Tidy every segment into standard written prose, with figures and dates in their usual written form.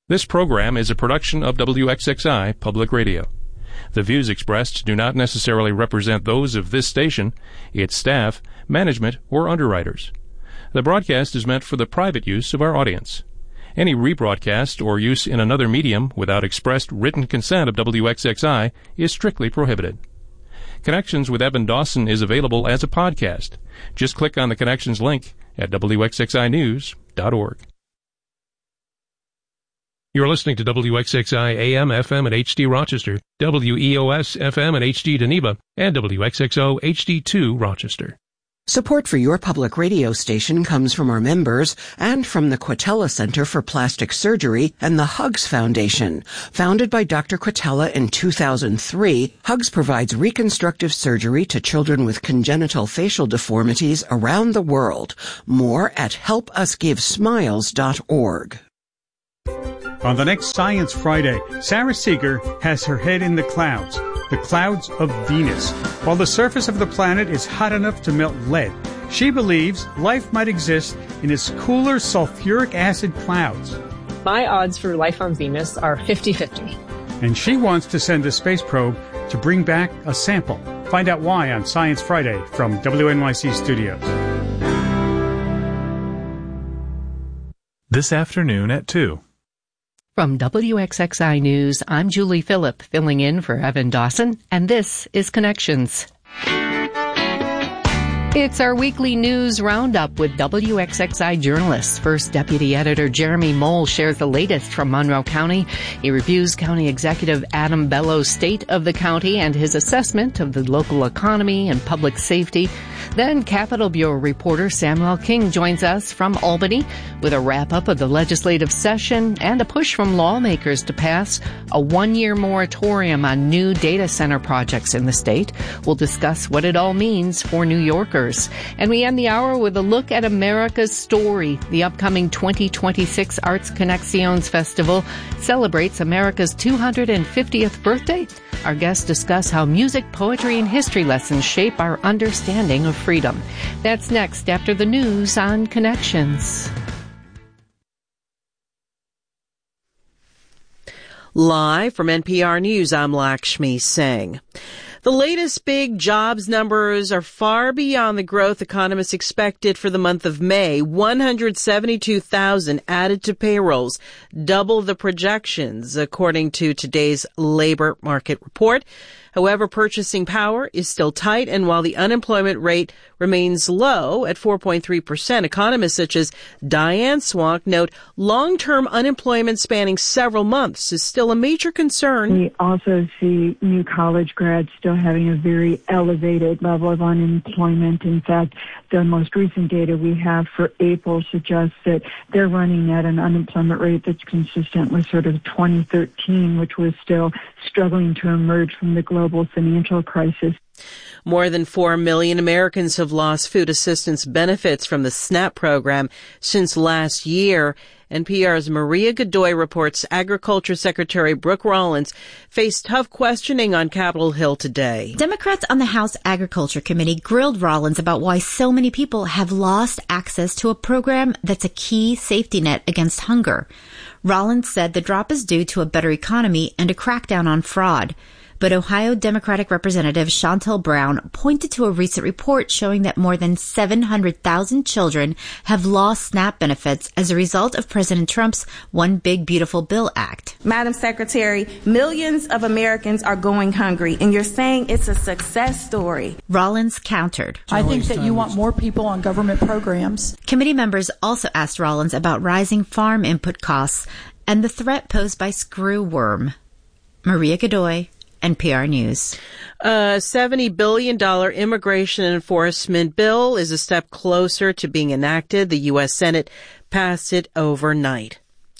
This program is a production of WXXI Public Radio. The views expressed do not necessarily represent those of this station, its staff, management, or underwriters. The broadcast is meant for the private use of our audience. Any rebroadcast or use in another medium without expressed written consent of WXXI is strictly prohibited. Connections with Evan Dawson is available as a podcast. Just click on the Connections link at WXXInews.org. You're listening to WXXI AM, FM, and HD Rochester, WEOS, FM, and HD Geneva, and WXXO HD2 Rochester. Support for your public radio station comes from our members and from the Quatella Center for Plastic Surgery and the Hugs Foundation. Founded by Dr. Quatella in 2003, Hugs provides reconstructive surgery to children with congenital facial deformities around the world. More at helpusgivesmiles.org. On the next Science Friday, Sarah Seeger has her head in the clouds of Venus. While the surface of the planet is hot enough to melt lead, she believes life might exist in its cooler sulfuric acid clouds. My odds for life on Venus are 50-50. And she wants to send a space probe to bring back a sample. Find out why on Science Friday from WNYC Studios. This afternoon at 2. From WXXI News, I'm Julie Phillip, filling in for Evan Dawson, and this is Connections. It's our weekly news roundup with WXXI journalists. First, Deputy Editor Jeremy Mole shares the latest from Monroe County. He reviews County Executive Adam Bellow's state of the county and his assessment of the local economy and public safety. Then Capitol Bureau reporter Samuel King joins us from Albany with a wrap-up of the legislative session and a push from lawmakers to pass a one-year moratorium on new data center projects in the state. We'll discuss what it all means for New Yorkers. And we end the hour with a look at America's Story. The upcoming 2026 Arts Connections Festival celebrates America's 250th birthday. Our guests discuss how music, poetry, and history lessons shape our understanding of freedom. That's next after the news on Connections. Live from NPR News, I'm Lakshmi Singh. The latest big jobs numbers are far beyond the growth economists expected for the month of May. 172,000 added to payrolls, double the projections, according to today's labor market report. However, purchasing power is still tight, and while the unemployment rate remains low at 4.3%, economists such as Diane Swank note long-term unemployment spanning several months is still a major concern. We also see new college grads still having a very elevated level of unemployment. In fact, the most recent data we have for April suggests that they're running at an unemployment rate that's consistent with sort of 2013, which was still struggling to emerge from the global financial crisis. More than 4 million Americans have lost food assistance benefits from the SNAP program since last year. NPR's Maria Godoy reports Agriculture Secretary Brooke Rollins faced tough questioning on Capitol Hill today. Democrats on the House Agriculture Committee grilled Rollins about why so many people have lost access to a program that's a key safety net against hunger. Rollins said the drop is due to a better economy and a crackdown on fraud. But Ohio Democratic Representative Shontel Brown pointed to a recent report showing that more than 700,000 children have lost SNAP benefits as a result of President Trump's One Big Beautiful Bill Act. Madam Secretary, millions of Americans are going hungry, and you're saying it's a success story. Rollins countered. I think that you want more people on government programs. Committee members also asked Rollins about rising farm input costs and the threat posed by screwworm. Maria Godoy, NPR News. A $70 billion immigration enforcement bill is a step closer to being enacted. The U.S. Senate passed it overnight.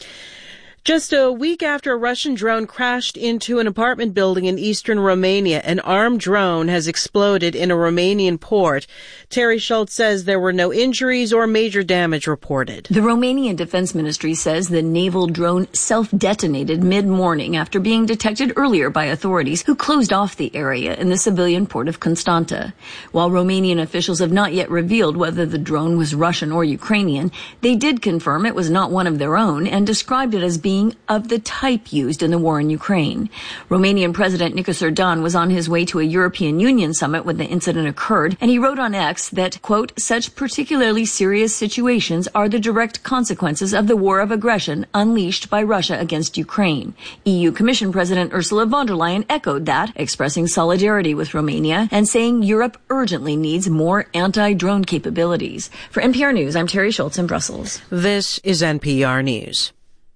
Just a week after a Russian drone crashed into an apartment building in eastern Romania, an armed drone has exploded in a Romanian port. Terry Schultz says there were no injuries or major damage reported. The Romanian Defense Ministry says the naval drone self-detonated mid-morning after being detected earlier by authorities who closed off the area in the civilian port of Constanta. While Romanian officials have not yet revealed whether the drone was Russian or Ukrainian, they did confirm it was not one of their own and described it as being being of the type used in the war in Ukraine. Romanian President Nicos Erdogan was on his way to a European Union summit when the incident occurred, and he wrote on X that, quote, such particularly serious situations are the direct consequences of the war of aggression unleashed by Russia against Ukraine. EU Commission President Ursula von der Leyen echoed that, expressing solidarity with Romania and saying Europe urgently needs more anti-drone capabilities. For NPR News, I'm Terry Schultz in Brussels. This is NPR News.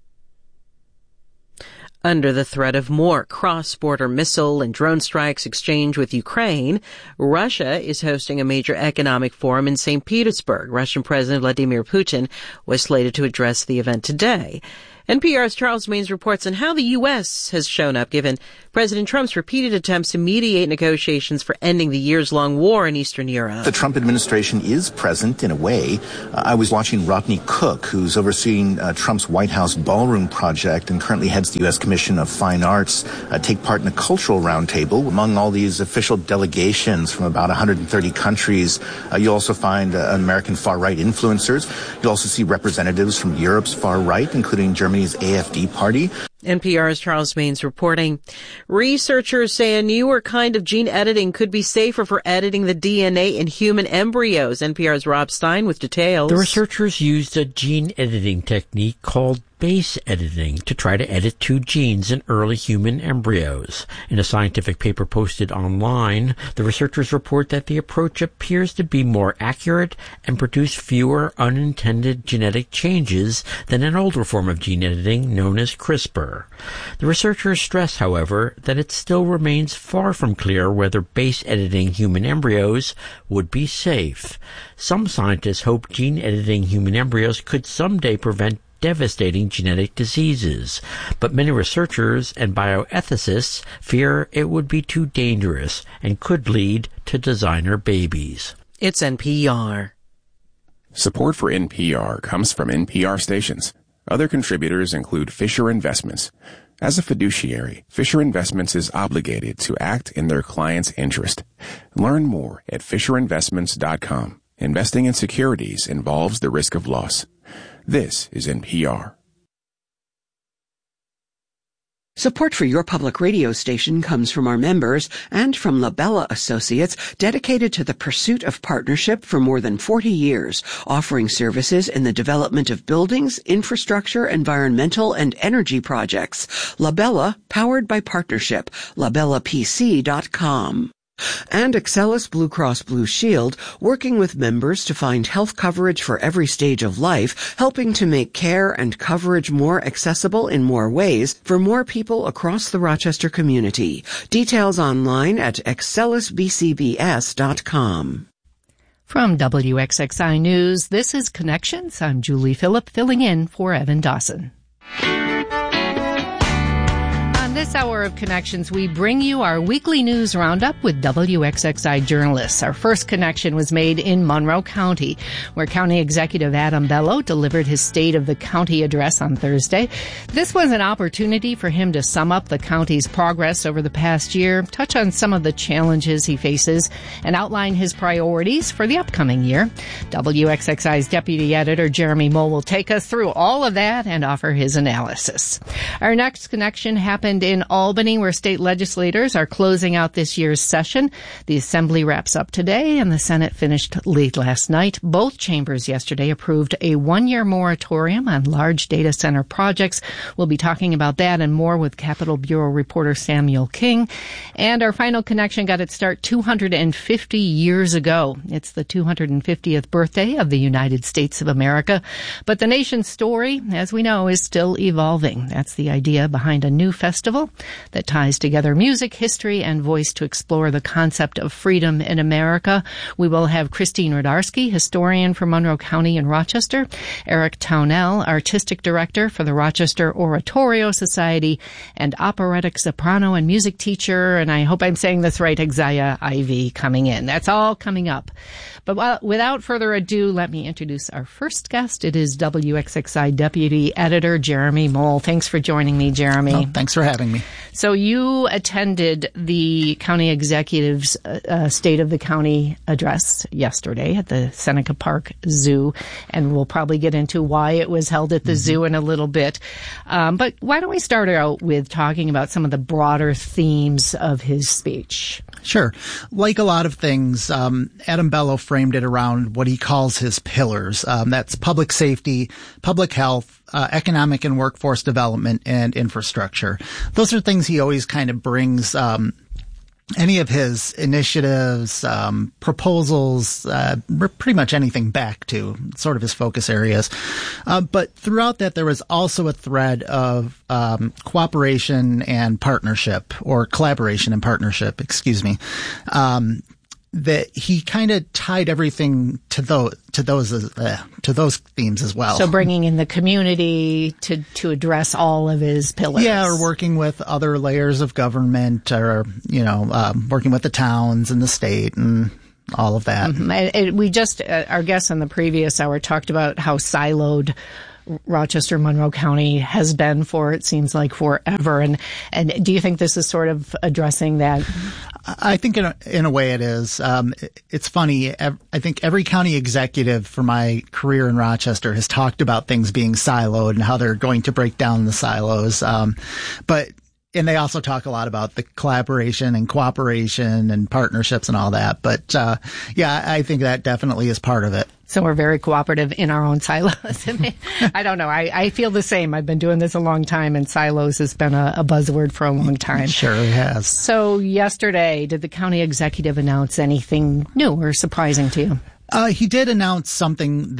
Under the threat of more cross-border missile and drone strikes exchanged with Ukraine, Russia is hosting a major economic forum in St. Petersburg. Russian President Vladimir Putin was slated to address the event today. NPR's Charles Maynes reports on how the U.S. has shown up given President Trump's repeated attempts to mediate negotiations for ending the years-long war in Eastern Europe. The Trump administration is present in a way. I was watching Rodney Cook, who's overseeing Trump's White House ballroom project and currently heads the U.S. Commission of Fine Arts, take part in a cultural roundtable. Among all these official delegations from about 130 countries, you'll also find American far-right influencers. You'll also see representatives from Europe's far-right, including Germany's AfD party. NPR's Charles Maynes reporting. Researchers say a newer kind of gene editing could be safer for editing the DNA in human embryos. NPR's Rob Stein with details. The researchers used a gene editing technique called base editing to try to edit 2 genes in early human embryos. In a scientific paper posted online, the researchers report that the approach appears to be more accurate and produce fewer unintended genetic changes than an older form of gene editing known as CRISPR. The researchers stress, however, that it still remains far from clear whether base editing human embryos would be safe. Some scientists hope gene editing human embryos could someday prevent devastating genetic diseases, but many researchers and bioethicists fear it would be too dangerous and could lead to designer babies. It's NPR. Support for NPR comes from NPR stations. Other contributors include Fisher Investments. As a fiduciary, Fisher Investments is obligated to act in their client's interest. Learn more at FisherInvestments.com. Investing in securities involves the risk of loss. This is NPR. Support for your public radio station comes from our members and from Labella Associates, dedicated to the pursuit of partnership for more than 40 years, offering services in the development of buildings, infrastructure, environmental, and energy projects. Labella, powered by partnership. LabellaPC.com. And Excellus Blue Cross Blue Shield, working with members to find health coverage for every stage of life, helping to make care and coverage more accessible in more ways for more people across the Rochester community. Details online at excellusbcbs.com. From WXXI News, this is Connections. I'm Julie Phillip, filling in for Evan Dawson. This hour of Connections, we bring you our weekly news roundup with WXXI journalists. Our first connection was made in Monroe County, where County Executive Adam Bello delivered his State of the County address on Thursday. This was an opportunity for him to sum up the county's progress over the past year, touch on some of the challenges he faces, and outline his priorities for the upcoming year. WXXI's Deputy Editor Jeremy Moe will take us through all of that and offer his analysis. Our next connection happened in Albany, where state legislators are closing out this year's session. The Assembly wraps up today, and the Senate finished late last night. Both chambers yesterday approved a one-year moratorium on large data center projects. We'll be talking about that and more with Capitol Bureau reporter Samuel King. And our final connection got its start 250 years ago. It's the 250th birthday of the United States of America. But the nation's story, as we know, is still evolving. That's the idea behind a new festival that ties together music, history, and voice to explore the concept of freedom in America. We will have Christine Rodarski, historian for Monroe County in Rochester, Eric Townell, artistic director for the Rochester Oratorio Society, and operatic soprano and music teacher, and I hope I'm saying this right, Exaya Ivy, coming in. That's all coming up. But without further ado, let me introduce our first guest. It is WXXI Deputy Editor Jeremy Moe. Thanks for joining me, Jeremy. Oh, thanks for having me. having me. So you attended the county executive's State of the County address yesterday at the Seneca Park Zoo, and we'll probably get into why it was held at the zoo in a little bit. But why don't we start out with talking about some of the broader themes of his speech? Sure. Like a lot of things, Adam Bello framed it around what he calls his pillars. That's public safety, public health, economic and workforce development, and infrastructure. Those are things he always kind of brings any of his initiatives, proposals, pretty much anything back to, sort of his focus areas. But throughout that, there was also a thread of cooperation and partnership, or collaboration and partnership, excuse me, that he kind of tied everything to those themes as well. So bringing in the community to address all of his pillars. Yeah, or working with other layers of government, or working with the towns and the state and all of that. Mm-hmm. We just our guest in the previous hour talked about how siloed Rochester, Monroe County has been for, it seems like, forever. And do you think this is sort of addressing that? I think in a way it is. It's funny. I think every county executive for my career in Rochester has talked about things being siloed and how they're going to break down the silos. And they also talk a lot about the collaboration and cooperation and partnerships and all that. But, I think that definitely is part of it. So we're very cooperative in our own silos. I don't know. I feel the same. I've been doing this a long time, and silos has been a buzzword for a long time. Sure it has. So yesterday, did the county executive announce anything new or surprising to you? He did announce something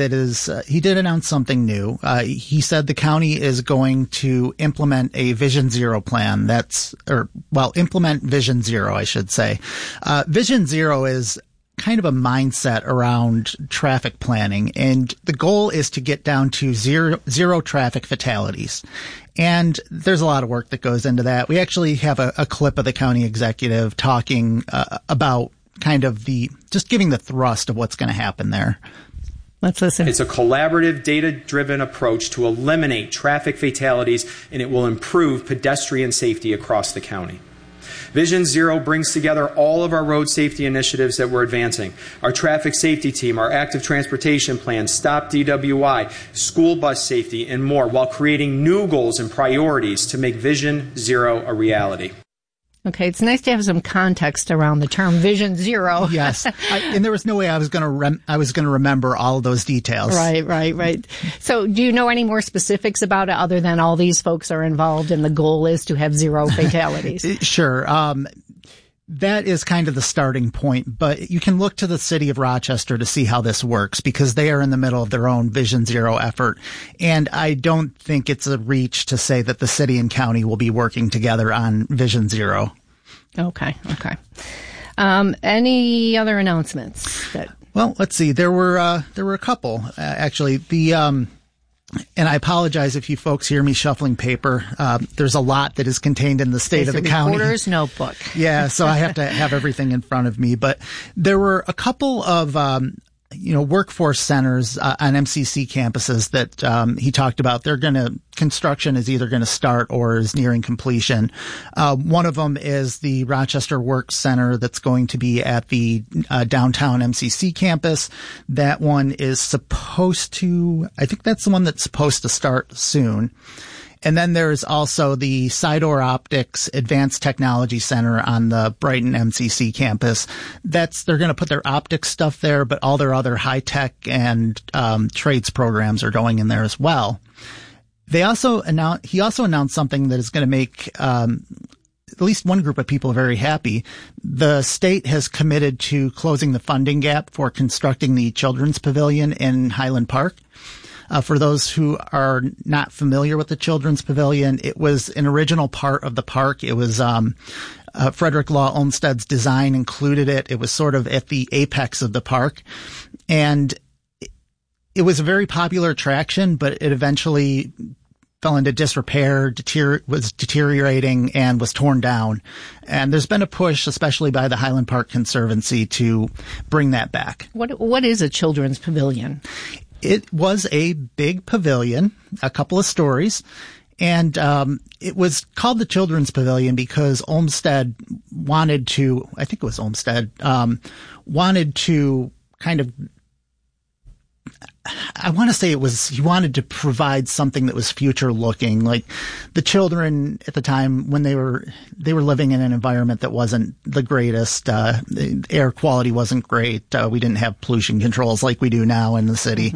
new. He said the county is going to implement a Vision Zero plan. Implement Vision Zero, I should say. Vision Zero is kind of a mindset around traffic planning, and the goal is to get down to zero traffic fatalities. And there's a lot of work that goes into that. We actually have a clip of the county executive talking about kind of just giving the thrust of what's going to happen there. Let's listen. It's a collaborative, data-driven approach to eliminate traffic fatalities, and it will improve pedestrian safety across the county. Vision Zero brings together all of our road safety initiatives that we're advancing. Our traffic safety team, our active transportation plan, Stop DWI, school bus safety, and more, while creating new goals and priorities to make Vision Zero a reality. Okay, it's nice to have some context around the term Vision Zero. Yes, and there was no way I was going to remember all of those details. Right. So, do you know any more specifics about it other than all these folks are involved and the goal is to have zero fatalities? Sure. That is kind of the starting point, but you can look to the city of Rochester to see how this works, because they are in the middle of their own Vision Zero effort. And I don't think it's a reach to say that the city and county will be working together on Vision Zero. Okay. Any other announcements? Well, let's see. There were a couple, actually. And I apologize if you folks hear me shuffling paper. There's a lot that is contained in the State of the County. Reporter's notebook. Yeah, so I have to have everything in front of me. But there were a couple of, workforce centers on MCC campuses that he talked about. Construction is either going to start or is nearing completion. One of them is the Rochester Work Center that's going to be at the downtown MCC campus. That one is I think that's the one that's supposed to start soon. And then there's also the Sidor Optics Advanced Technology Center on the Brighton MCC campus. They're going to put their optics stuff there, but all their other high tech and trades programs are going in there as well. He also announced something that is going to make at least one group of people very happy. The state has committed to closing the funding gap for constructing the Children's Pavilion in Highland Park. For those who are not familiar with the Children's Pavilion, it was an original part of the park. It was Frederick Law Olmsted's design included it. It was sort of at the apex of the park. And it was a very popular attraction, but it eventually fell into disrepair, was deteriorating, and was torn down. And there's been a push, especially by the Highland Park Conservancy, to bring that back. What is a Children's Pavilion? It was a big pavilion, a couple of stories, And it was called the Children's Pavilion because Olmsted wanted to kind of, I want to say he wanted to provide something that was future looking. Like the children at the time when they were living in an environment that wasn't the greatest, the air quality wasn't great. We didn't have pollution controls like we do now in the city.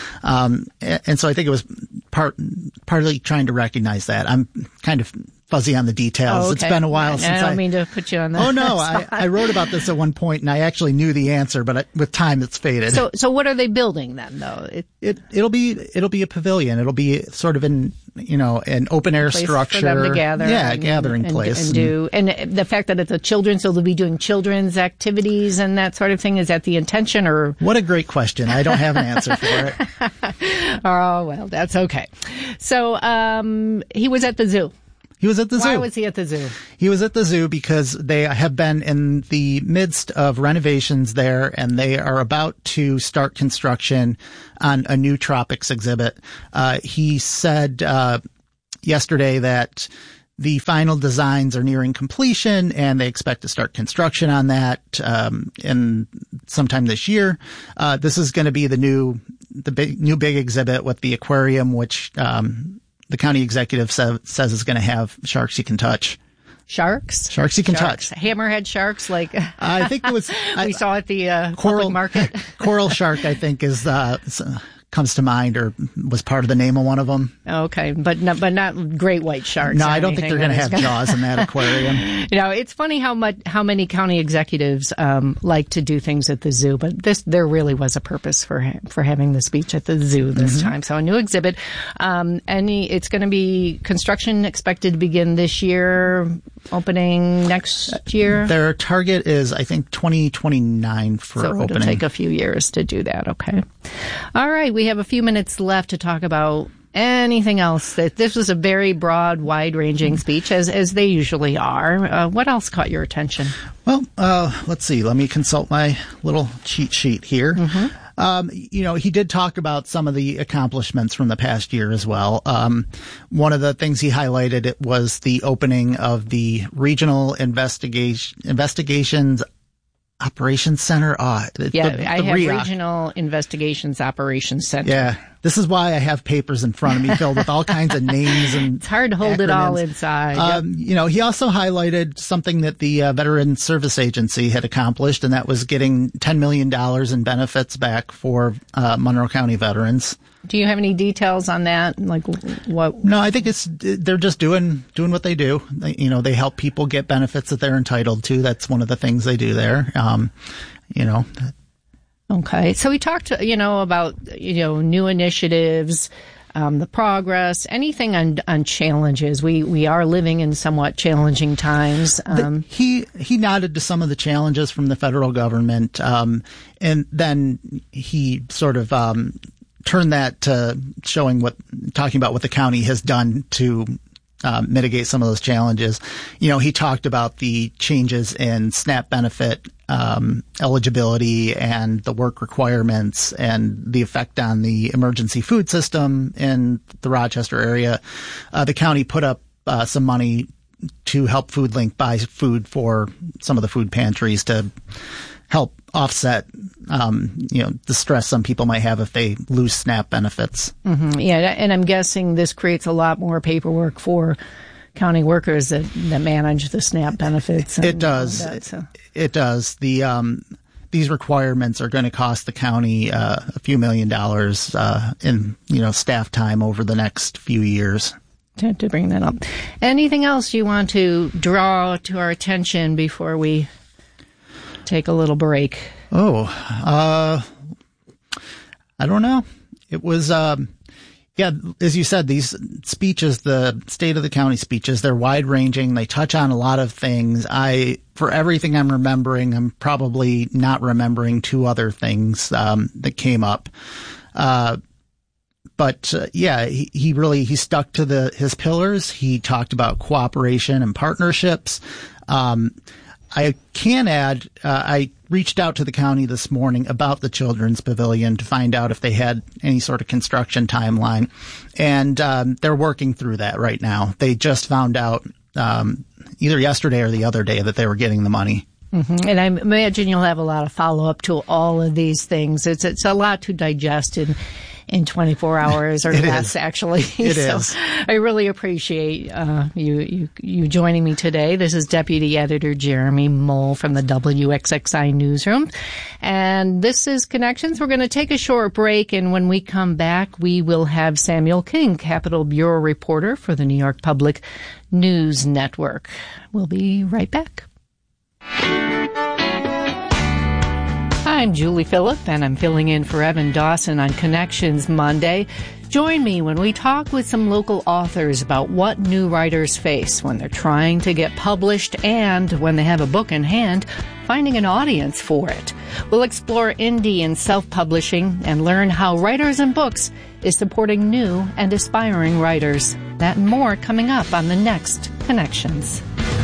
And so I think it was partly trying to recognize that. I'm kind of fuzzy on the details. Oh, okay. It's been a while since I don't mean to put you on that. Oh no, I wrote about this at one point and I actually knew the answer, but with time it's faded. So what are they building then though? It'll be a pavilion. It'll be sort of an open air structure. For them to gather. Yeah, a gathering place. And the fact that it's a children's, so they'll be doing children's activities and that sort of thing. Is that the intention or? What a great question. I don't have an answer for it. Oh, well, that's okay. So, he was at the zoo. He was at the zoo. Why was he at the zoo? He was at the zoo because they have been in the midst of renovations there, and they are about to start construction on a new tropics exhibit. He said yesterday that the final designs are nearing completion, and they expect to start construction on that in sometime this year. This is going to be the new big exhibit with the aquarium, which the county executive says is going to have sharks you can touch. Sharks you can touch. Hammerhead sharks, like I think it was. We saw at the public market. Coral shark, I think, is comes to mind, or was part of the name of one of them. Okay, but not great white sharks. No, I don't think they're going to have jaws in that aquarium. It's funny how many county executives like to do things at the zoo, but there really was a purpose for having the speech at the zoo this time. So a new exhibit, it's going to be construction expected to begin this year, opening next year. Their target is, I think, 2029 for opening. So it'll take a few years to do that. Okay, all right. We have a few minutes left to talk about anything else. This was a very broad, wide-ranging speech, as they usually are. What else caught your attention? Well, let's see. Let me consult my little cheat sheet here. He did talk about some of the accomplishments from the past year as well. One of the things he highlighted was the opening of the Regional Investigations Operations Center. I have Regional Investigations Operations Center. Yeah. This is why I have papers in front of me filled with all kinds of names and it's hard to hold it all inside. He also highlighted something that the Veteran Service Agency had accomplished, and that was getting $10 million in benefits back for Monroe County veterans. Do you have any details on that? Like what? No, I think they're just doing what they do. They help people get benefits that they're entitled to. That's one of the things they do there. Okay. So we talked, about, new initiatives, the progress, anything on challenges. We are living in somewhat challenging times. He nodded to some of the challenges from the federal government, and then he sort of turned that to talking about what the county has done to mitigate some of those challenges. He talked about the changes in SNAP benefit eligibility and the work requirements and the effect on the emergency food system in the Rochester area. The county put up some money to help FoodLink buy food for some of the food pantries to help offset, the stress some people might have if they lose SNAP benefits. Mm-hmm. Yeah, and I'm guessing this creates a lot more paperwork for county workers that manage the SNAP benefits. It does. It does. These requirements are going to cost the county a few $1 million in staff time over the next few years. To bring that up. Anything else you want to draw to our attention before we take a little break? I don't know. It was, as you said, these speeches, the state of the county speeches, they're wide ranging. They touch on a lot of things. For everything I'm remembering, I'm probably not remembering two other things, that came up. He stuck to his pillars. He talked about cooperation and partnerships. I can add, I reached out to the county this morning about the Children's Pavilion to find out if they had any sort of construction timeline. And they're working through that right now. They just found out either yesterday or the other day that they were getting the money. Mm-hmm. And I imagine you'll have a lot of follow-up to all of these things. It's a lot to digest in 24 hours or less, actually. It is. I really appreciate you joining me today. This is Deputy Editor Jeremy Mole from the WXXI Newsroom. And this is Connections. We're going to take a short break, and when we come back, we will have Samuel King, Capitol Bureau reporter for the New York Public News Network. We'll be right back. I'm Julie Phillip, and I'm filling in for Evan Dawson on Connections Monday. Join me when we talk with some local authors about what new writers face when they're trying to get published and when they have a book in hand, finding an audience for it. We'll explore indie and self-publishing and learn how Writers and Books is supporting new and aspiring writers. That and more coming up on the next Connections.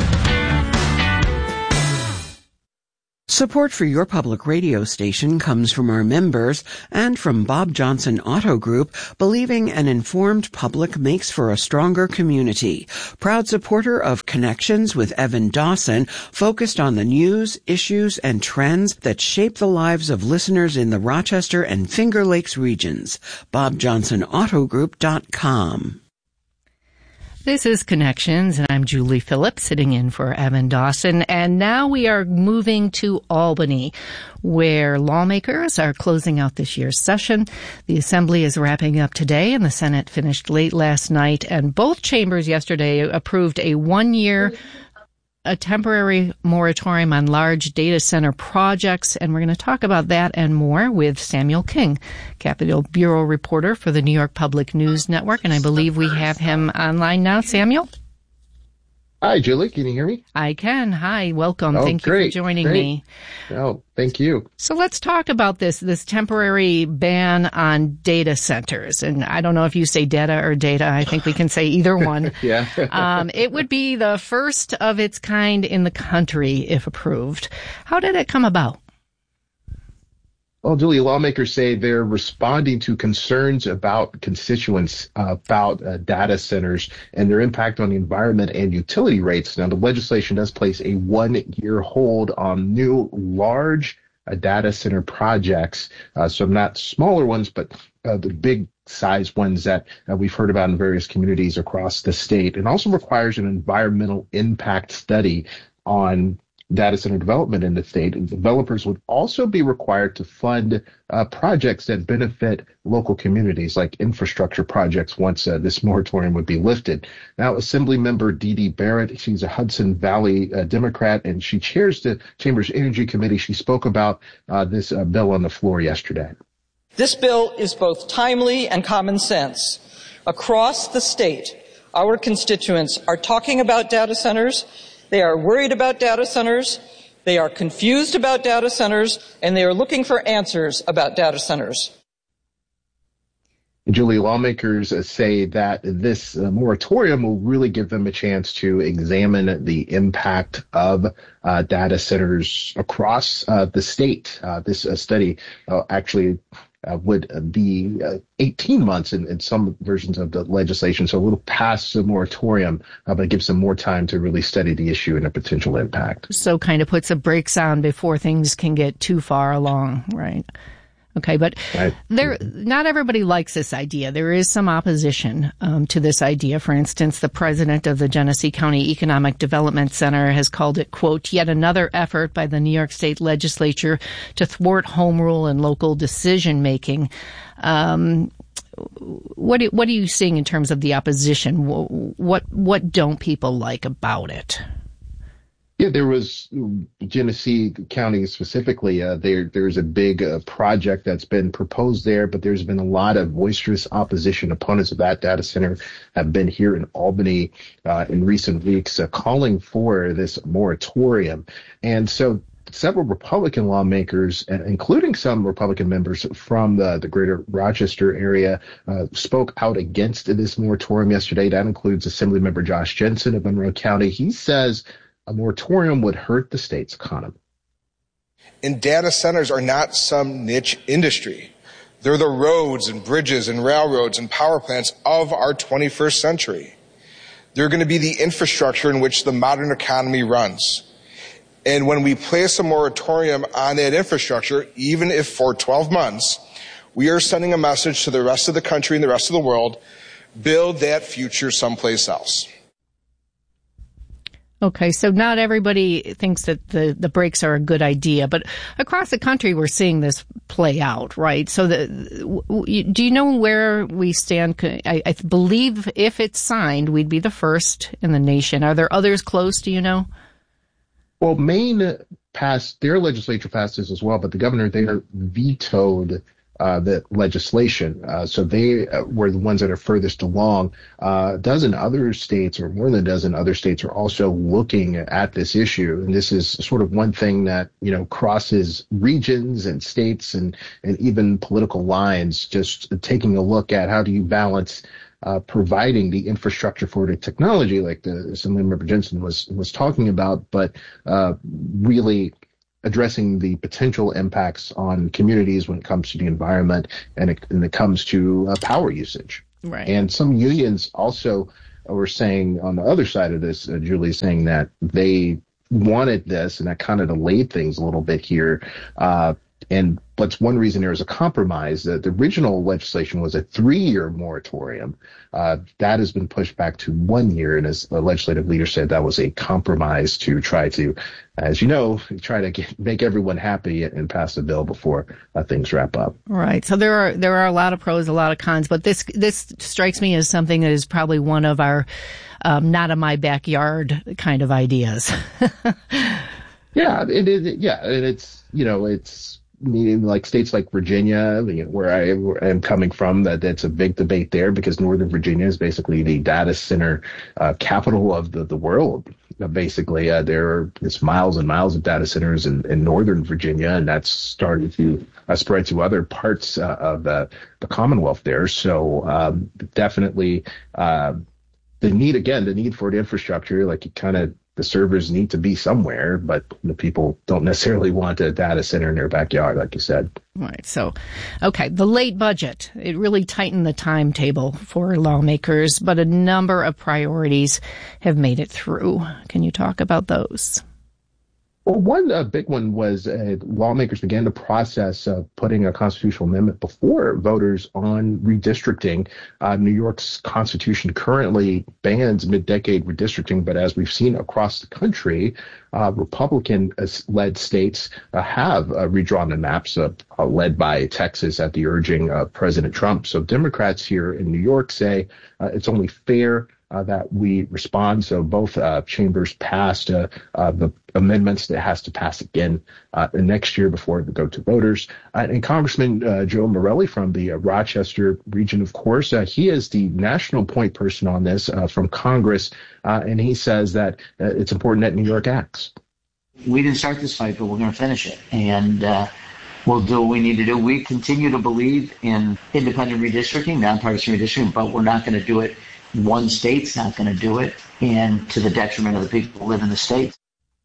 Support for your public radio station comes from our members and from Bob Johnson Auto Group, believing an informed public makes for a stronger community. Proud supporter of Connections with Evan Dawson, focused on the news, issues, and trends that shape the lives of listeners in the Rochester and Finger Lakes regions. BobJohnsonAutoGroup.com. This is Connections, and I'm Julie Phillips, sitting in for Evan Dawson. And now we are moving to Albany, where lawmakers are closing out this year's session. The Assembly is wrapping up today, and the Senate finished late last night. And both chambers yesterday approved a temporary moratorium on large data center projects, and we're going to talk about that and more with Samuel King, Capitol Bureau reporter for the New York Public News Network, and I believe we have him online now. Samuel? Hi, Julie. Can you hear me? I can. Hi. Welcome. Thank you for joining me. Oh, thank you. So let's talk about this temporary ban on data centers. And I don't know if you say data or data. I think we can say either one. Yeah. It would be the first of its kind in the country if approved. How did it come about? Well, Julie, lawmakers say they're responding to concerns about constituents about data centers and their impact on the environment and utility rates. Now, the legislation does place a 1-year hold on new large data center projects, so not smaller ones, but the big size ones that we've heard about in various communities across the state. It also requires an environmental impact study on data center development in the state, and developers would also be required to fund projects that benefit local communities, like infrastructure projects, once this moratorium would be lifted. Now, Assemblymember Dee Dee Barrett, she's a Hudson Valley Democrat, and she chairs the Chamber's Energy Committee. She spoke about this bill on the floor yesterday. This bill is both timely and common sense. Across the state, our constituents are talking about data centers. They are worried about data centers, they are confused about data centers, and they are looking for answers about data centers. Julie, lawmakers say that this moratorium will really give them a chance to examine the impact of data centers across the state. This study actually would be 18 months in some versions of the legislation, so a little past the moratorium, but it gives them more time to really study the issue and the potential impact. So kind of puts the brakes on before things can get too far along, right? Okay, but not everybody likes this idea. There is some opposition to this idea. For instance, the president of the Genesee County Economic Development Center has called it, quote, yet another effort by the New York State Legislature to thwart home rule and local decision making. What are you seeing in terms of the opposition? What don't people like about it? Yeah, there was Genesee County specifically. There's a big project that's been proposed there, but there's been a lot of boisterous opposition. Opponents of that data center have been here in Albany in recent weeks calling for this moratorium. And so several Republican lawmakers, including some Republican members from the greater Rochester area, spoke out against this moratorium yesterday. That includes Assemblymember Josh Jensen of Monroe County. He says a moratorium would hurt the state's economy. And data centers are not some niche industry. They're the roads and bridges and railroads and power plants of our 21st century. They're going to be the infrastructure in which the modern economy runs. And when we place a moratorium on that infrastructure, even if for 12 months, we are sending a message to the rest of the country and the rest of the world, build that future someplace else. Okay, so not everybody thinks that the brakes are a good idea, but across the country we're seeing this play out, right? So do you know where we stand? I believe if it's signed, we'd be the first in the nation. Are there others close, do you know? Well, Maine passed, their legislature passed this as well, but the governor there vetoed the legislation. So they were the ones that are furthest along. A dozen other states, or more than a dozen other states, are also looking at this issue. And this is sort of one thing that, crosses regions and states and even political lines, just taking a look at how do you balance providing the infrastructure for the technology, like the Assemblymember Jensen was talking about, but really addressing the potential impacts on communities when it comes to the environment and it comes to power usage. Right. And some unions also were saying on the other side of this, Julie, saying that they wanted this, and that kind of delayed things a little bit here. But one reason there was a compromise. The original legislation was a 3-year moratorium. That has been pushed back to 1 year, and as the legislative leader said, that was a compromise to try to, as you know, try to make everyone happy and pass the bill before things wrap up. Right. So there are a lot of pros, a lot of cons, but this strikes me as something that is probably one of our not in my backyard kind of ideas. Yeah, it is. Yeah, and it's. Meaning like states like Virginia, where I am coming from, that's a big debate there because Northern Virginia is basically the data center capital of the world. Basically, it's miles and miles of data centers in Northern Virginia, and that's starting to spread to other parts of the Commonwealth there. So definitely the need for the infrastructure, like the servers need to be somewhere, but the people don't necessarily want a data center in their backyard, like you said. Right. So, okay, the late budget, it really tightened the timetable for lawmakers, but a number of priorities have made it through. Can you talk about those? Well, one big one was lawmakers began the process of putting a constitutional amendment before voters on redistricting. New York's constitution currently bans mid-decade redistricting, but as we've seen across the country, Republican-led states have redrawn the maps, led by Texas at the urging of President Trump. So Democrats here in New York say it's only fair that we respond. So both chambers passed the amendments that has to pass again next year before they go to voters. And Congressman Joe Morelli from the Rochester region, of course, he is the national point person on this from Congress, and he says that it's important that New York acts. We didn't start this fight, but we're going to finish it. And we'll do what we need to do. We continue to believe in independent redistricting, nonpartisan redistricting, but we're not going to do it. One state's not going to do it, and to the detriment of the people who live in the state.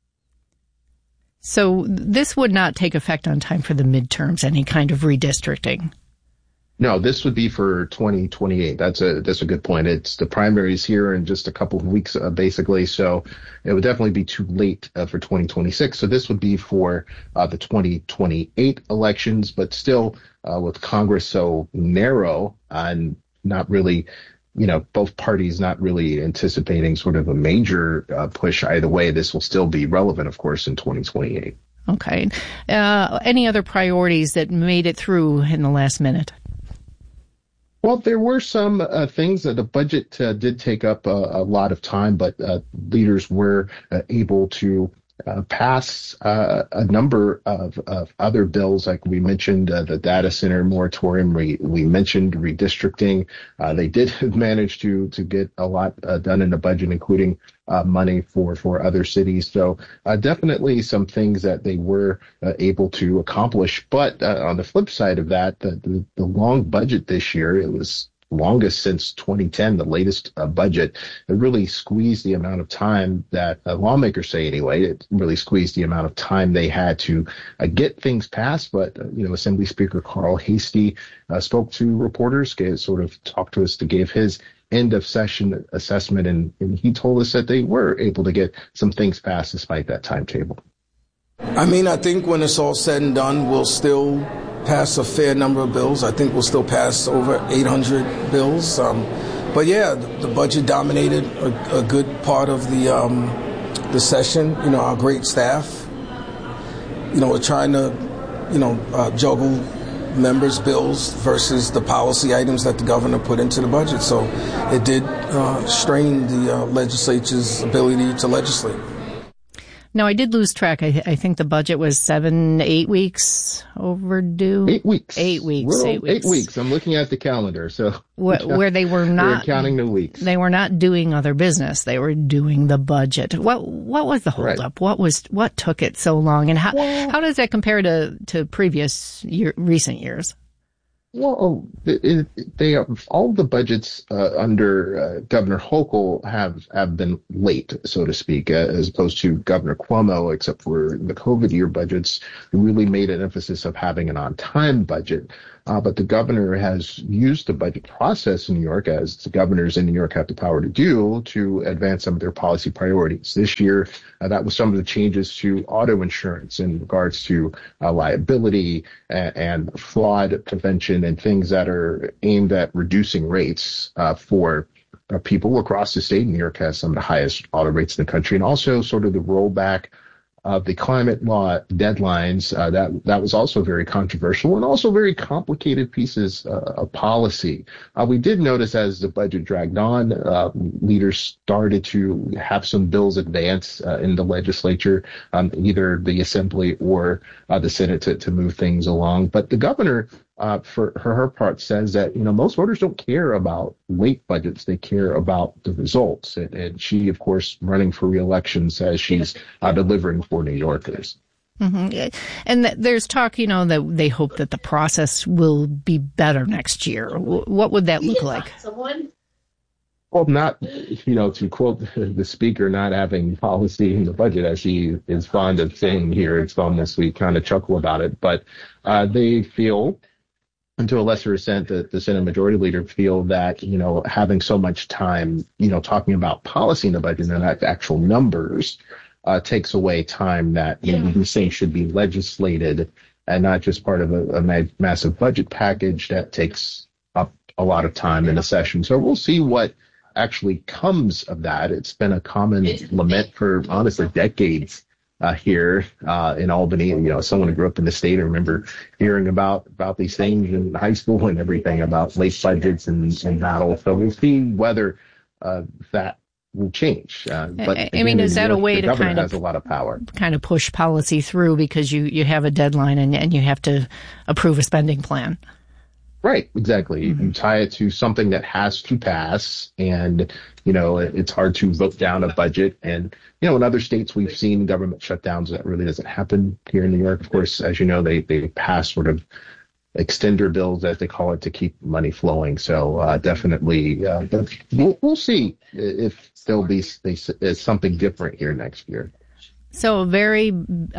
So this would not take effect on time for the midterms, any kind of redistricting? No, this would be for 2028. That's a good point. It's the primaries here in just a couple of weeks, basically. So it would definitely be too late for 2026. So this would be for the 2028 elections, but still with Congress so narrow and not really, both parties not really anticipating sort of a major push either way, this will still be relevant, of course, in 2028. Okay. Any other priorities that made it through in the last minute? Well, there were some things that the budget did take up a lot of time, but leaders were able to pass a number of other bills, like we mentioned the data center moratorium. We mentioned redistricting. They did manage to get a lot done in the budget, including money for other cities. So definitely some things that they were able to accomplish. But on the flip side of that, the long budget this year, it was longest since 2010, the latest budget. It really squeezed the amount of time that lawmakers say anyway. It really squeezed the amount of time they had to get things passed. But, Assembly Speaker Carl Hastie spoke to reporters, talked to us to give his end of session assessment. And he told us that they were able to get some things passed despite that timetable. I think when it's all said and done, we'll still pass a fair number of bills. I think we'll still pass over 800 bills. But yeah, the budget dominated a good part of the session. Our great staff, we're trying to, juggle members' bills versus the policy items that the governor put into the budget. So it did strain the legislature's ability to legislate. Now, I did lose track. I think the budget was 8 weeks overdue. 8 weeks. 8 weeks. We're 8 weeks. 8 weeks. I'm looking at the calendar. So where they were not counting the weeks. They were not doing other business. They were doing the budget. What was the holdup? Right. What took it so long? And how does that compare to previous recent years? Well, all the budgets under Governor Hochul have been late, so to speak, as opposed to Governor Cuomo, except for the COVID year budgets, who really made an emphasis of having an on-time budget. But the governor has used the budget process in New York, as the governors in New York have the power to do, to advance some of their policy priorities. This year, that was some of the changes to auto insurance in regards to liability and fraud prevention and things that are aimed at reducing rates for people across the state. New York has some of the highest auto rates in the country, and also sort of the rollback of the climate law deadlines. That was also very controversial and also very complicated pieces of policy. We did notice as the budget dragged on, leaders started to have some bills advance in the legislature, either the Assembly or the Senate to move things along. But the governor, for her part, says that most voters don't care about late budgets; they care about the results. And she, of course, running for re-election, says she's delivering for New Yorkers. Mm-hmm. And there's talk, that they hope that the process will be better next year. What would that look like? Well, not, to quote the speaker, not having policy in the budget, as he is fond of saying here. It's almost, we kind of chuckle about it, but they feel, and to a lesser extent, the Senate Majority Leader feel that, having so much time, talking about policy in the budget and actual numbers takes away time that we say should be legislated and not just part of a massive budget package that takes up a lot of time in a session. So we'll see what actually comes of that. It's been a common lament for, honestly, decades here in Albany. Someone who grew up in the state, I remember hearing about these things in high school and everything about late budgets and battles. So we'll see whether that will change. But again, is that a way to kind of has a lot of power, kind of push policy through because you have a deadline and you have to approve a spending plan? Right, exactly. Mm-hmm. You tie it to something that has to pass, and it's hard to vote down a budget. And in other states we've seen government shutdowns. That really doesn't happen here in New York. Of course, as you know, they pass sort of extender bills, as they call it, to keep money flowing. So definitely, we'll see if there'll be something different here next year. So a very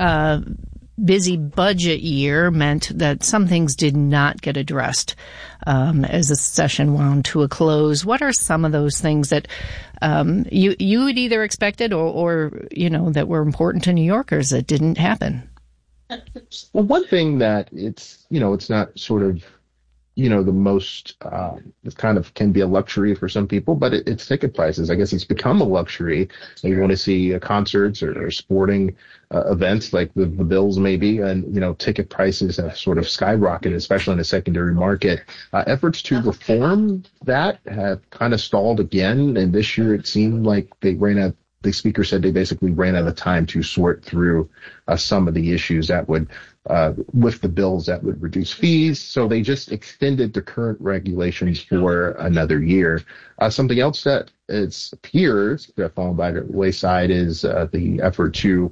busy budget year meant that some things did not get addressed as the session wound to a close. What are some of those things that you had either expected or that were important to New Yorkers that didn't happen? Well, one thing that it's not sort of the most, it kind of can be a luxury for some people, but it's ticket prices. I guess it's become a luxury. You want to see concerts or sporting events like the Bills maybe, and, ticket prices have sort of skyrocketed, especially in the secondary market. Efforts to reform that have kind of stalled again. And this year it seemed like the speaker said they basically ran out of time to sort through some of the issues that would, with the bills that would reduce fees. So they just extended the current regulations for another year. Something else that appears to have fallen by the wayside is the effort to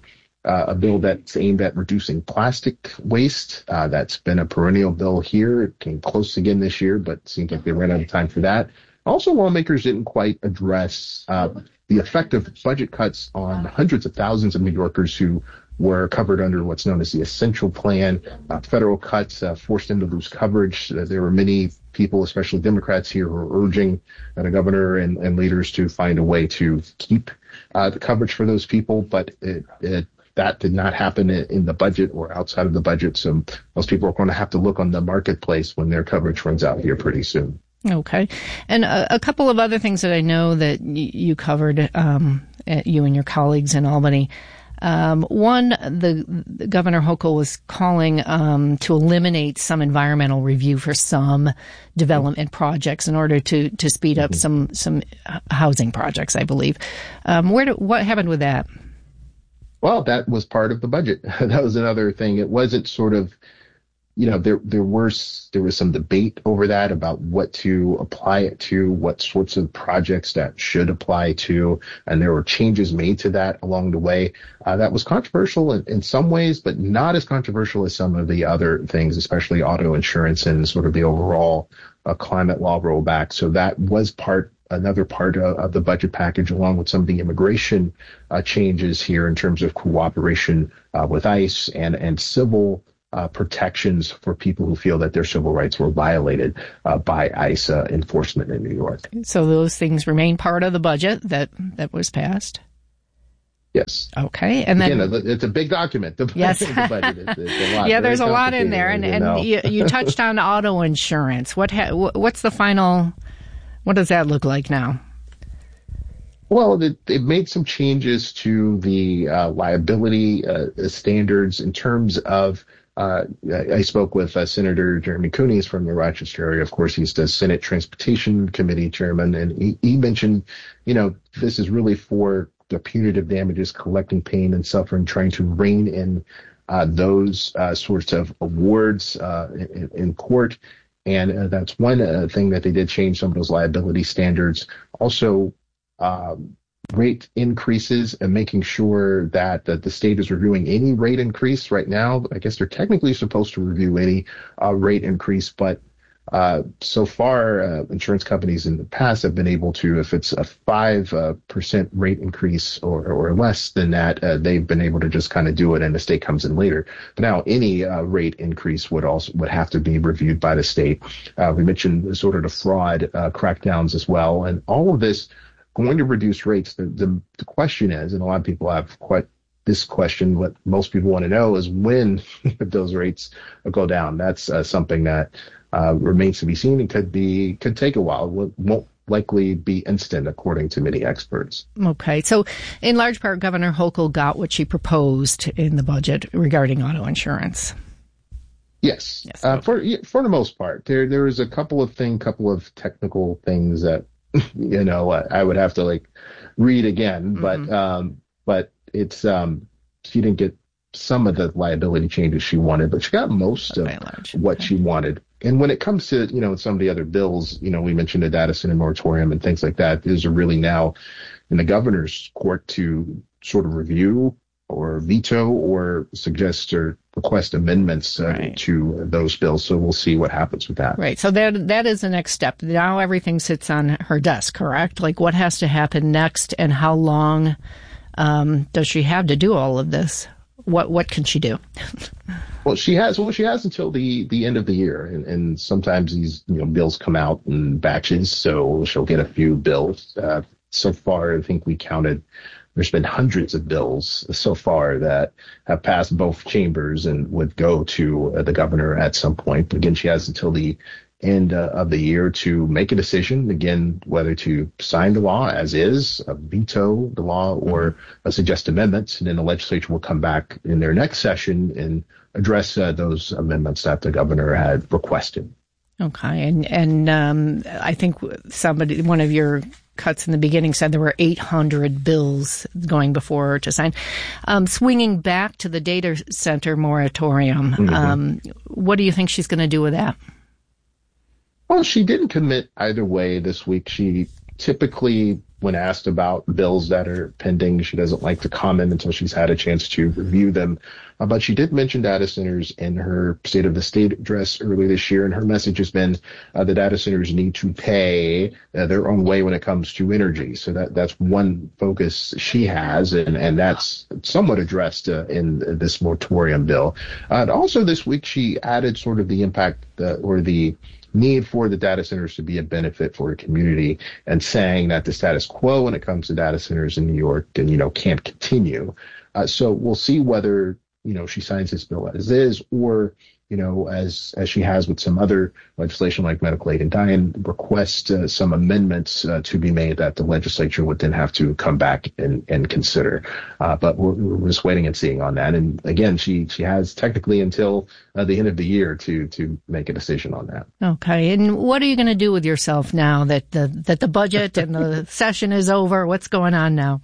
a bill that's aimed at reducing plastic waste. That's been a perennial bill here. It came close again this year, but it seems like they ran out of time for that. Also, lawmakers didn't quite address the effect of budget cuts on hundreds of thousands of New Yorkers who were covered under what's known as the Essential Plan. Federal cuts forced them to lose coverage. There were many people, especially Democrats here, who are urging the governor and leaders to find a way to keep the coverage for those people, but that did not happen in the budget or outside of the budget. So most people are going to have to look on the marketplace when their coverage runs out here pretty soon. Okay. And a couple of other things that I know that you covered, you and your colleagues in Albany. One, the Governor Hochul was calling to eliminate some environmental review for some development projects in order to speed up some housing projects, I believe. What happened with that? Well, that was part of the budget. That was another thing. It wasn't sort of, there was some debate over that about what to apply it to, what sorts of projects that should apply to, and there were changes made to that along the way. That was controversial in some ways, but not as controversial as some of the other things, especially auto insurance and sort of the overall climate law rollback. So that was another part of the budget package, along with some of the immigration changes here in terms of cooperation with ICE and civil protections for people who feel that their civil rights were violated by ICE enforcement in New York. So those things remain part of the budget that was passed? Yes. Okay. And then again, it's a big document. Yes. The budget is a lot. Yeah, there's a lot in there. And you touched on auto insurance. What's the final? What does that look like now? Well, they've made some changes to the liability standards in terms of. I spoke with Senator Jeremy Cooney from the Rochester area. Of course, he's the Senate Transportation Committee chairman, and he mentioned, this is really for the punitive damages, collecting pain and suffering, trying to rein in those sorts of awards in court. And that's one thing that they did change some of those liability standards. Also, rate increases and making sure that the state is reviewing any rate increase. Right now, I guess they're technically supposed to review any rate increase, but so far, insurance companies in the past have been able to, if it's a 5% rate increase or less than that, they've been able to just kind of do it and the state comes in later. But now any rate increase would have to be reviewed by the state. We mentioned sort of the fraud crackdowns as well, and all of this going to reduce rates. The question is, and a lot of people have this question, what most people want to know is when those rates go down. That's something that remains to be seen and could take a while. It won't likely be instant, according to many experts. Okay. So in large part, Governor Hochul got what she proposed in the budget regarding auto insurance. Yes. For the most part, there was a couple of technical things that I would have to read again, but it's she didn't get some of the liability changes she wanted, but she got most of what she wanted. And when it comes to some of the other bills, we mentioned the data center moratorium and things like that. These are really now in the governor's court to sort of review or veto or suggest or request amendments to those bills. So we'll see what happens with that. Right. So that is the next step. Now everything sits on her desk, correct? What has to happen next, and how long does she have to do all of this? What can she do? Well, she has until the end of the year, and sometimes these bills come out in batches, so she'll get a few bills. So far, I think we counted. There's been hundreds of bills so far that have passed both chambers and would go to the governor at some point. But again, she has until the end of the year to make a decision, again, whether to sign the law as is, veto the law, or suggest amendments. And then the legislature will come back in their next session and address those amendments that the governor had requested. Okay. And I think one of your cuts in the beginning said there were 800 bills going before her to sign. Swinging back to the data center moratorium, what do you think she's going to do with that? Well, she didn't commit either way this week. She typically when asked about bills that are pending. She doesn't like to comment until she's had a chance to review them. But she did mention data centers in her State of the State address earlier this year, and her message has been the data centers need to pay their own way when it comes to energy. So that's one focus she has, and that's somewhat addressed in this moratorium bill. And also this week, she added sort of the impact or the need for the data centers to be a benefit for a community, and saying that the status quo when it comes to data centers in New York can't continue. So we'll see whether she signs this bill as is, or as she has with some other legislation like medical aid and dying, request some amendments to be made that the legislature would then have to come back and consider. But we're just waiting and seeing on that. And again, she has technically until the end of the year to make a decision on that. Okay. And what are you going to do with yourself now that the budget and the session is over? What's going on now?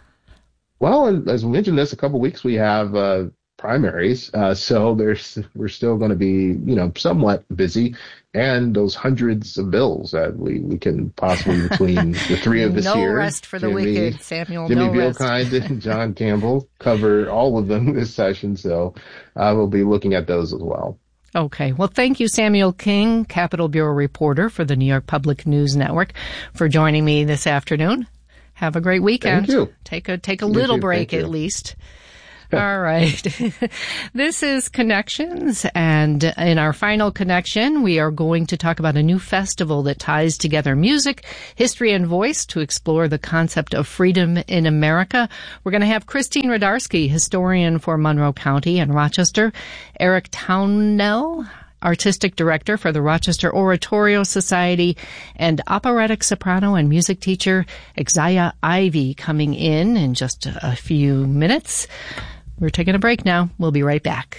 Well, as we mentioned this a couple of weeks, we have primaries. So we're still going to be, somewhat busy, and those hundreds of bills that we can possibly, between the three of us no here. No rest for the wicked, Samuel. Jimmy no rest. Vielkind and John Campbell cover all of them this session. So I will be looking at those as well. Okay. Well, thank you, Samuel King, Capitol Bureau reporter for the New York Public News Network, for joining me this afternoon. Have a great weekend. Thank you. Take a little break at least. All right. This is Connections, and in our final connection, we are going to talk about a new festival that ties together music, history, and voice to explore the concept of freedom in America. We're going to have Christine Rudarski, historian for Monroe County and Rochester, Eric Townell, artistic director for the Rochester Oratorio Society, and operatic soprano and music teacher Exaya Ivy coming in just a few minutes. We're taking a break now. We'll be right back.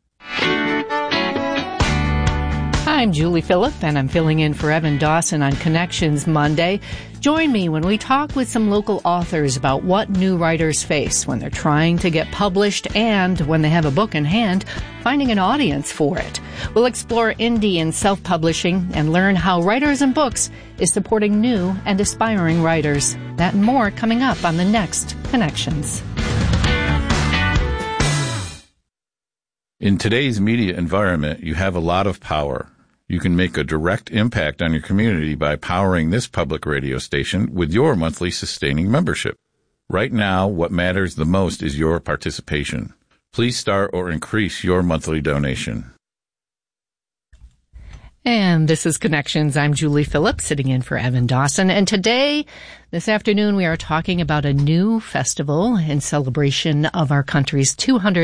I'm Julie Phillip, and I'm filling in for Evan Dawson on Connections Monday. Join me when we talk with some local authors about what new writers face when they're trying to get published, and when they have a book in hand, finding an audience for it. We'll explore indie and self-publishing and learn how Writers and Books is supporting new and aspiring writers. That and more coming up on the next Connections. In today's media environment, you have a lot of power. You can make a direct impact on your community by powering this public radio station with your monthly sustaining membership. Right now, what matters the most is your participation. Please start or increase your monthly donation. And this is Connections. I'm Julie Phillips, sitting in for Evan Dawson. And today, this afternoon, we are talking about a new festival in celebration of our country's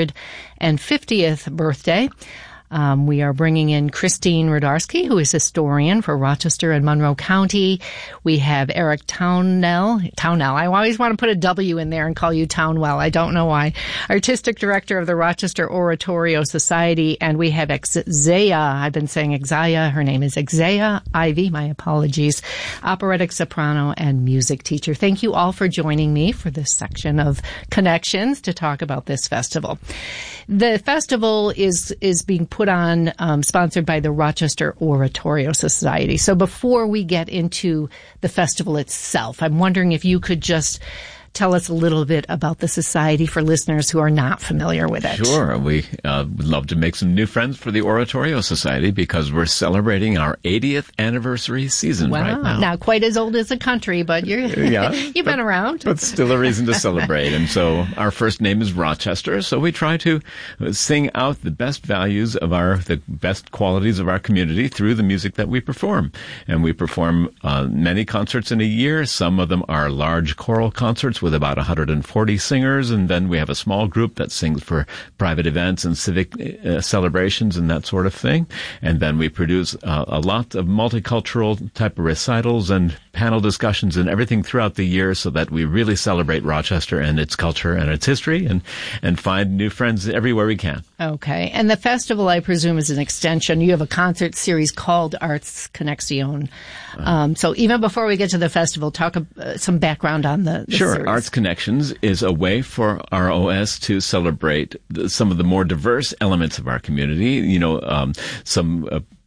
250th birthday. We are bringing in Christine Rudarski, who is historian for Rochester and Monroe County. We have Eric Townell. I always want to put a W in there and call you Townwell. I don't know why. Artistic director of the Rochester Oratorio Society. And we have Exaya. I've been saying Exaya. Her name is Exaya Ivy. My apologies. Operatic soprano and music teacher. Thank you all for joining me for this section of Connections to talk about this festival. The festival is being put on, sponsored by the Rochester Oratorio Society. So before we get into the festival itself, I'm wondering if you could just tell us a little bit about the society for listeners who are not familiar with it. Sure. We would love to make some new friends for the Oratorio Society because we're celebrating our 80th anniversary season right now. Not quite as old as the country, but you've been around. But still a reason to celebrate. And so our first name is Rochester, so we try to sing out the best values of the best qualities of our community through the music that we perform. And we perform many concerts in a year. Some of them are large choral concerts with about 140 singers, and then we have a small group that sings for private events and civic celebrations and that sort of thing. And then we produce a lot of multicultural type of recitals and panel discussions and everything throughout the year so that we really celebrate Rochester and its culture and its history and find new friends everywhere we can. Okay. And the festival, I presume, is an extension. You have a concert series called Arts Connexion. So even before we get to the festival, talk some background on the Sure. series. Arts Connections is a way for ROS to celebrate some of the more diverse elements of our community. Some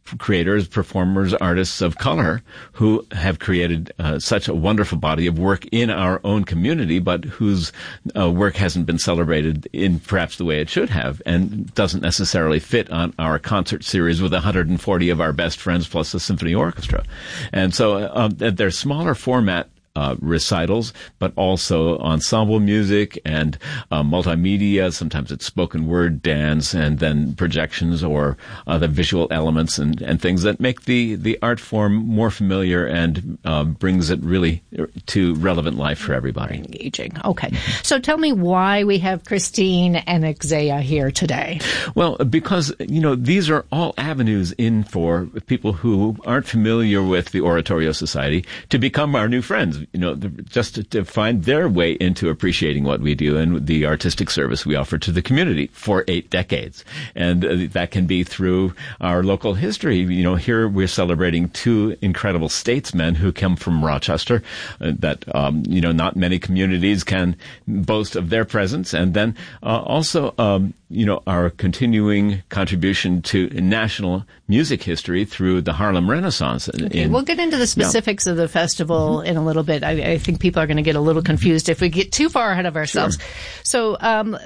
creators, performers, artists of color who have created such a wonderful body of work in our own community, but whose work hasn't been celebrated in perhaps the way it should have, and doesn't necessarily fit on our concert series with 140 of our best friends plus a symphony orchestra. And so they're smaller format recitals, but also ensemble music and multimedia. Sometimes it's spoken word, dance, and then projections or other visual elements and things that make the art form more familiar and brings it really to relevant life for everybody. Engaging. Okay. So tell me why we have Christine and Exaya here today. Well, because, these are all avenues in for people who aren't familiar with the Oratorio Society to become our new friends. Just to find their way into appreciating what we do and the artistic service we offer to the community for 8 decades. And that can be through our local history. Here we're celebrating 2 incredible statesmen who come from Rochester that, not many communities can boast of their presence. And then also, our continuing contribution to national music history through the Harlem Renaissance. Okay, we'll get into the specifics of the festival in a little bit. I think people are going to get a little confused if we get too far ahead of ourselves. Sure. So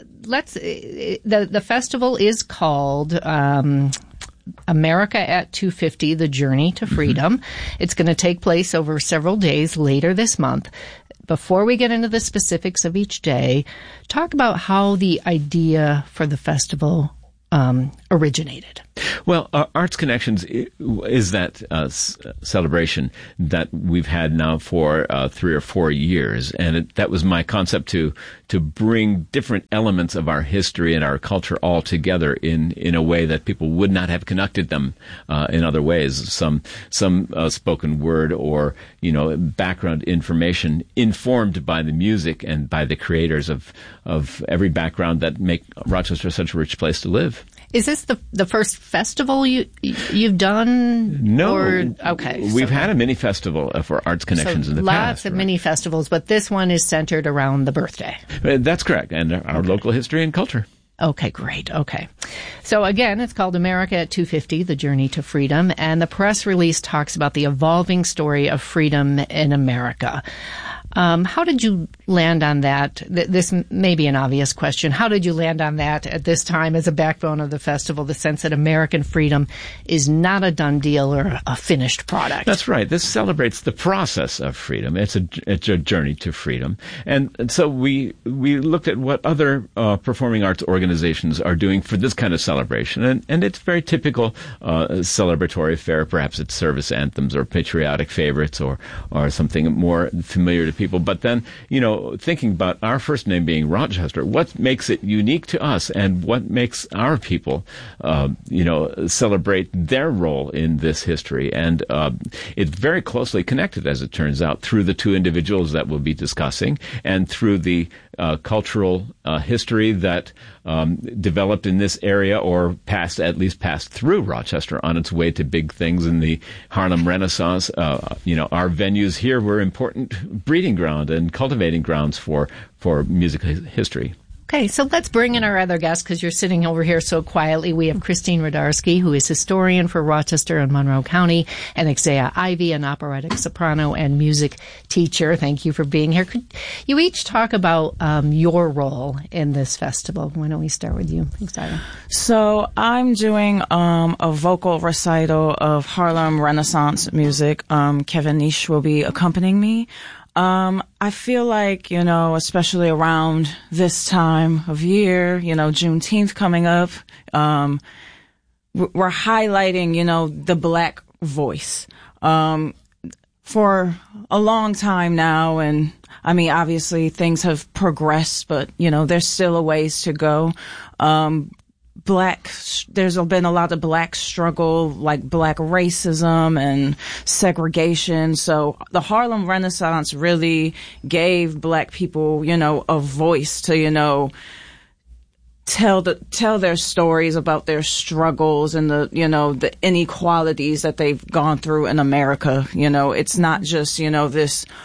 the festival is called America at 250, The Journey to Freedom. It's going to take place over several days later this month. Before we get into the specifics of each day, talk about how the idea for the festival originated. Well, Arts Connections is that celebration that we've had now for 3 or 4 years, and that was my concept to bring different elements of our history and our culture all together in a way that people would not have connected them in other ways. Some spoken word or background information informed by the music and by the creators of every background that make Rochester such a rich place to live. Is this the first festival you've done? No. Okay. We've had a mini festival for Arts Connections in the past. Lots of mini festivals, but this one is centered around the birthday. That's correct, and our local history and culture. Okay, great. Okay. So again, it's called America at 250, The Journey to Freedom, and the press release talks about the evolving story of freedom in America. How did you land on that? This may be an obvious question. How did you land on that at this time as a backbone of the festival, the sense that American freedom is not a done deal or a finished product? That's right. This celebrates the process of freedom. It's a journey to freedom. And so we looked at what other performing arts organizations are doing for this kind of celebration. And it's very typical celebratory fare. Perhaps it's service anthems or patriotic favorites or something more familiar to people. But then, thinking about our first name being Rochester, what makes it unique to us and what makes our people, celebrate their role in this history. And it's very closely connected, as it turns out, through the 2 individuals that we'll be discussing and through the cultural history that developed in this area or passed through Rochester on its way to big things in the Harlem Renaissance. Our venues here were important breeding ground and cultivating grounds for music history. Okay, so let's bring in our other guests because you're sitting over here so quietly. We have Christine Rudarski, who is historian for Rochester and Monroe County, and Exaya Ivy, an operatic soprano and music teacher. Thank you for being here. Could you each talk about your role in this festival? Why don't we start with you, Exaya? So I'm doing a vocal recital of Harlem Renaissance music. Kevin Nish will be accompanying me. I feel like, especially around this time of year, Juneteenth coming up, we're highlighting, the Black voice, for a long time now. And I mean, obviously things have progressed, but, there's still a ways to go. There's been a lot of Black struggle, like Black racism and segregation. So the Harlem Renaissance really gave Black people, a voice to, tell their stories about their struggles and the inequalities that they've gone through in America. It's not just, this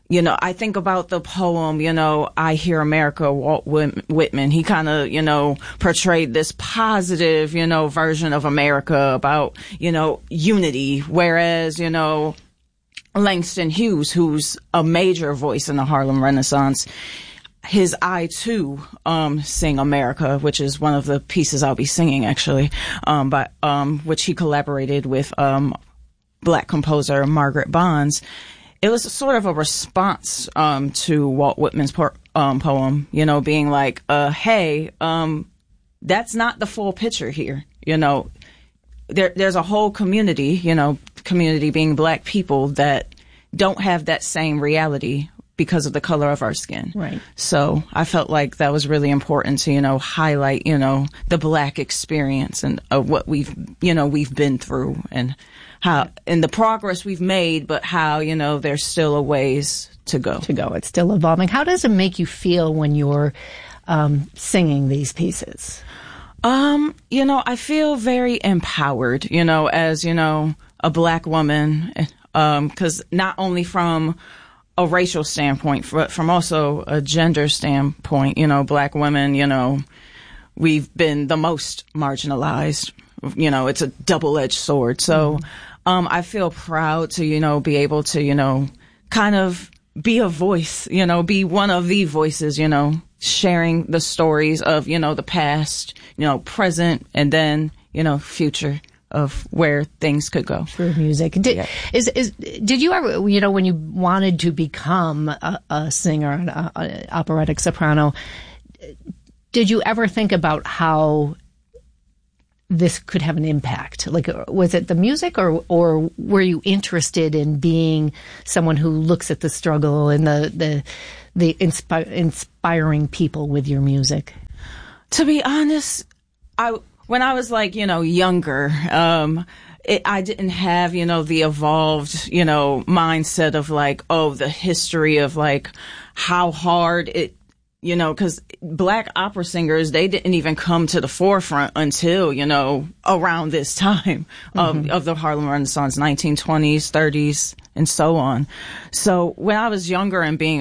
you know, I think about the poem, you know, I Hear America, Walt Whitman. He kind of, you know, portrayed this positive, you know, version of America about, you know, unity. Whereas, you know, Langston Hughes, who's a major voice in the Harlem Renaissance, his I Too Sing America, which is one of the pieces I'll be singing actually, which he collaborated with Black composer Margaret Bonds. It was sort of a response to Walt Whitman's poem, you know, being like, hey, that's not the full picture here. You know, there's a whole community, you know, community being Black people that don't have that same reality because of the color of our skin. Right. So I felt like that was really important to, you know, highlight, you know, the Black experience and what we've been through and how, and the progress we've made, but how, you know, there's still a ways to go. It's still evolving. How does it make you feel when you're singing these pieces? You know, I feel very empowered, you know, as, you know, a Black woman, 'cause not only from a racial standpoint, but from also a gender standpoint, you know, Black women, you know, we've been the most marginalized. You know, it's a double-edged sword. So, I feel proud to, you know, be able to, you know, kind of be a voice, you know, be one of the voices, you know, sharing the stories of, you know, the past, you know, present, and then, you know, future of where things could go through music. Did you ever, you know, when you wanted to become a singer, an operatic soprano, did you ever think about how this could have an impact? Like, was it the music, or were you interested in being someone who looks at the struggle and the inspiring people with your music? To be honest, when I was like, you know, younger, I didn't have, you know, the evolved, you know, mindset of like, oh, the history of like how hard it, you know, 'cause Black opera singers, they didn't even come to the forefront until, you know, around this time of the Harlem Renaissance, 1920s, 30s, and so on. So when I was younger and being